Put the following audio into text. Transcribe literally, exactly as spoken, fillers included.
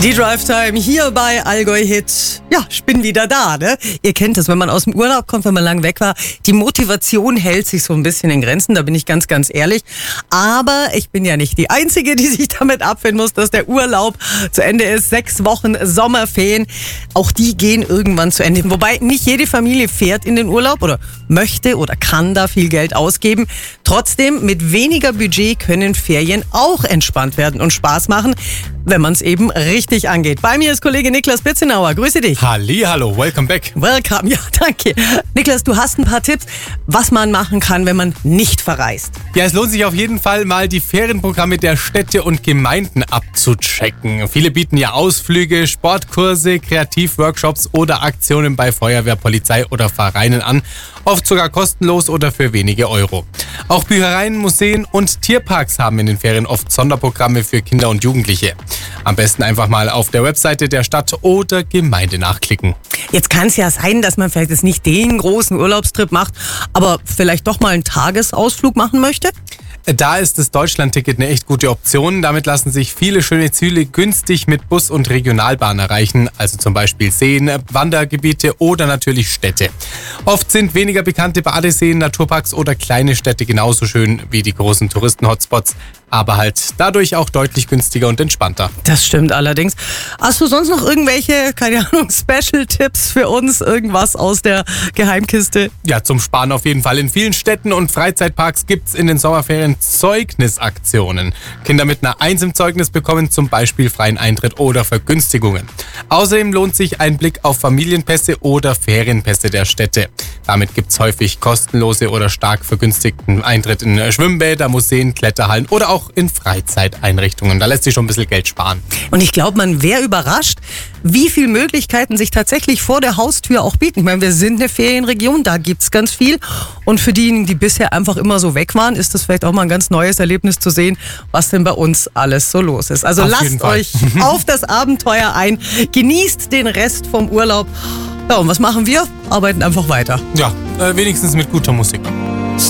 Die Drive-Time hier bei Allgäu Hit. Ja, ich bin wieder da, ne? Ihr kennt es, wenn man aus dem Urlaub kommt, wenn man lang weg war. Die Motivation hält sich so ein bisschen in Grenzen, da bin ich ganz, ganz ehrlich. Aber ich bin ja nicht die Einzige, die sich damit abfinden muss, dass der Urlaub zu Ende ist. Sechs Wochen Sommerferien, auch die gehen irgendwann zu Ende. Wobei nicht jede Familie fährt in den Urlaub oder möchte oder kann da viel Geld ausgeben. Trotzdem, mit weniger Budget können Ferien auch entspannt werden und Spaß machen, wenn man es eben richtig angeht. Bei mir ist Kollege Niklas Bitzenauer. Grüße dich. Hallihallo, welcome back. Welcome, ja, danke. Niklas, du hast ein paar Tipps, was man machen kann, wenn man nicht verreist. Ja, es lohnt sich auf jeden Fall mal, die Ferienprogramme der Städte und Gemeinden abzuchecken. Viele bieten ja Ausflüge, Sportkurse, Kreativworkshops oder Aktionen bei Feuerwehr, Polizei oder Vereinen an. Oft sogar kostenlos oder für wenige Euro. Auch Büchereien, Museen und Tierparks haben in den Ferien oft Sonderprogramme für Kinder und Jugendliche. Am besten einfach mal auf der Webseite der Stadt oder Gemeinde nachklicken. Jetzt kann es ja sein, dass man vielleicht jetzt nicht den großen Urlaubstrip macht, aber vielleicht doch mal einen Tagesausflug machen möchte? Da ist das Deutschlandticket eine echt gute Option. Damit lassen sich viele schöne Ziele günstig mit Bus und Regionalbahn erreichen, also zum Beispiel Seen, Wandergebiete oder natürlich Städte. Oft sind weniger bekannte Badeseen, Naturparks oder kleine Städte genauso schön wie die großen Touristen-Hotspots, aber halt dadurch auch deutlich günstiger und entspannter. Das stimmt allerdings. Hast du sonst noch irgendwelche, keine Ahnung, Special-Tipps für uns? Irgendwas aus der Geheimkiste? Ja, zum Sparen auf jeden Fall. In vielen Städten und Freizeitparks gibt's in den Sommerferien Zeugnisaktionen. Kinder mit einer Eins im Zeugnis bekommen zum Beispiel freien Eintritt oder Vergünstigungen. Außerdem lohnt sich ein Blick auf Familienpässe oder Ferienpässe der Städte. Damit gibt's häufig kostenlose oder stark vergünstigten Eintritt in Schwimmbäder, Museen, Kletterhallen oder auch in Freizeiteinrichtungen. Da lässt sich schon ein bisschen Geld sparen. Und ich glaube, man wäre überrascht, wie viele Möglichkeiten sich tatsächlich vor der Haustür auch bieten. Ich meine, wir sind eine Ferienregion, da gibt's ganz viel. Und für diejenigen, die bisher einfach immer so weg waren, ist das vielleicht auch mal ein ganz neues Erlebnis zu sehen, was denn bei uns alles so los ist. Also Auf lasst euch auf das Abenteuer ein, genießt den Rest vom Urlaub. Ja, und was machen wir? Arbeiten einfach weiter. Ja, äh, wenigstens mit guter Musik.